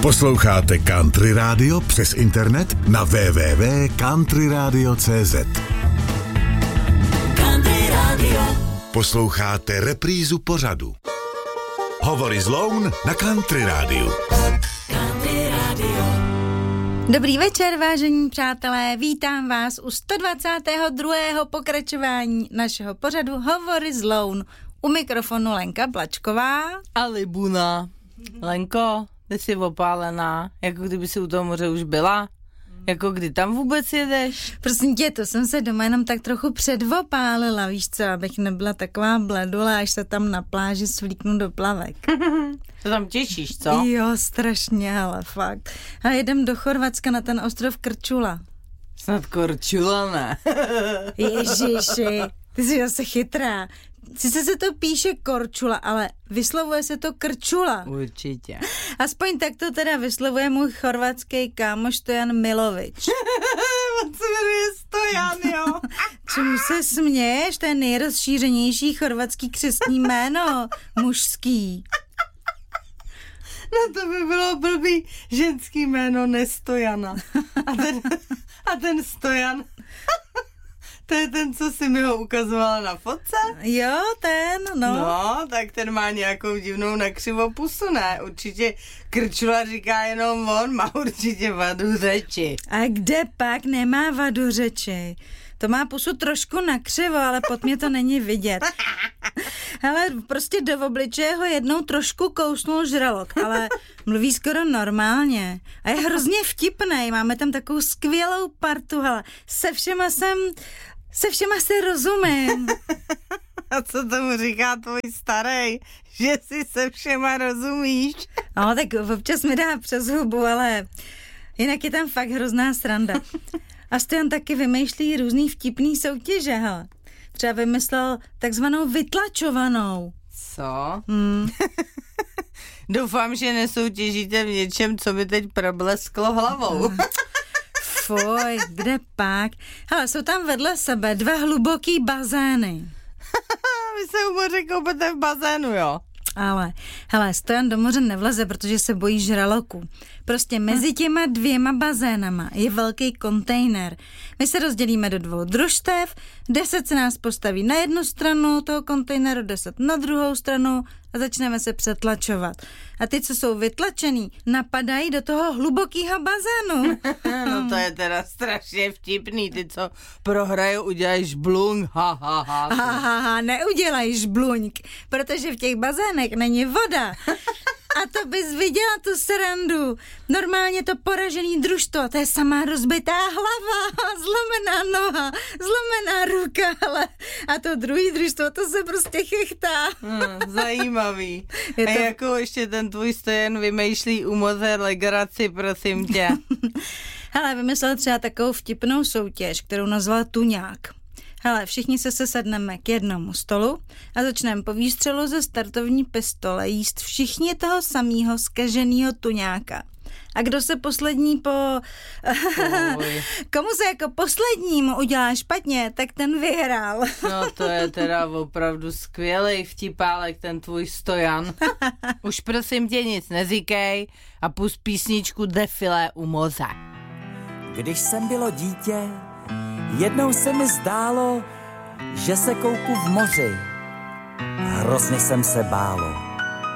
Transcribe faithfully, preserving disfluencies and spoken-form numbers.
Posloucháte Country Radio přes internet na w w w tečka country radio tečka c z. Country Radio. Posloucháte reprízu pořadu. Hovory z Loun na Country Radio. Country Radio. Dobrý večer, vážení přátelé, vítám vás u sto dvacátého druhého pokračování našeho pořadu Hovory z Loun. U mikrofonu Lenka Plačková a Libuna. Lenko, ty jsi opálená, jako kdyby si u toho moře už byla. Jako kdy tam vůbec jedeš? Prosím tě, to jsem se doma jenom tak trochu předopálila, víš co, abych nebyla taková bledula, až se tam na pláži svlíknu do plavek. To tam těšíš, co? Jo, strašně, ale fakt. A jedem do Chorvatska na ten ostrov Krčula. Snad Korčula, ne? Ježiši, ty jsi zase chytrá. Sice se to píše Korčula, ale vyslovuje se to Krčula. Určitě. Aspoň tak to teda vyslovuje můj chorvatský kámoš Stojan Milovič. On se jmenuje Stojan, jo. Čemu se směješ? To je nejrozšířenější chorvatský křestní jméno. Mužský. No to by bylo blbý ženský jméno Nestojana. A ten, a ten Stojan... To je ten, co jsi mi ho ukazovala na fotce? Jo, ten, no. No, tak ten má nějakou divnou nakřivou pusu, ne? Určitě Krčula říká jenom on, má určitě vadu řeči. A kde pak nemá vadu řeči? To má pusu trošku nakřivo, ale pod mě to není vidět. Ale prostě do obličeje ho jednou trošku kousnul žralok, ale mluví skoro normálně. A je hrozně vtipnej, máme tam takovou skvělou partu, hele, se všema jsem, se všema se rozumím. A co tomu říká tvůj starej, že si se všema rozumíš? No, tak občas mi dá přes hubu, ale jinak je tam fakt hrozná sranda. A Stojan taky vymýšlí různý vtipný soutěže, hele. Třeba vymyslel takzvanou vytlačovanou. Co? Hmm. Doufám, že nesoutěžíte v něčem, co mi teď problesklo hlavou. Fuj, kde pak? Hele, jsou tam vedle sebe dva hluboký bazény. Vy se u moře koupete v bazénu, jo? Ale, hele, Stojan do moře nevleze, protože se bojí žraloků. Prostě mezi těma dvěma bazénama je velký kontejner. My se rozdělíme do dvou družstev, deset se nás postaví na jednu stranu toho kontejneru, deset na druhou stranu a začneme se přetlačovat. A ty, co jsou vytlačený, napadají do toho hlubokého bazénu. No to je teda strašně vtipný, ty, co prohrajou, udělají žblung, ha, ha, ha. Ha, ha, ha, neudělají žbluňk, protože v těch bazénech není voda. A to bys viděla tu srandu. Normálně to poražený družstvo, to je samá rozbitá hlava, zlomená noha, zlomená ruka, ale a to druhý družstvo, to se prostě chechtá. Hmm, zajímavý. Je A to... jako ještě ten tvůj Stojan vymýšlí u moře legraci, prosím tě. Hele, vymyslel třeba takovou vtipnou soutěž, kterou nazval Tuňák. Hele, všichni se sesedneme k jednomu stolu a začneme po výstřelu ze startovní pistole jíst všichni toho samého zkaženého tuňáka. A kdo se poslední po... Komu se jako poslednímu udělá špatně, tak ten vyhrál. No to je teda opravdu skvělej vtipálek, ten tvůj Stojan. Už prosím tě nic neříkej a pust písničku Defilé u moře. Když jsem bylo dítě, jednou se mi zdálo, že se koupu v moři. Hrozně jsem se bálo.